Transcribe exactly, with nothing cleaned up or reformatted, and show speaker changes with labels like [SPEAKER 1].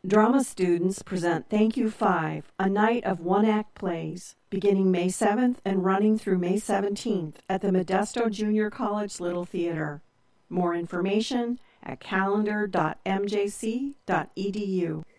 [SPEAKER 1] Drama students present Thank You Five, a night of one-act plays, beginning May seventh and running through May seventeenth at the Modesto Junior College Little Theater. More information at calendar dot m j c dot e d u.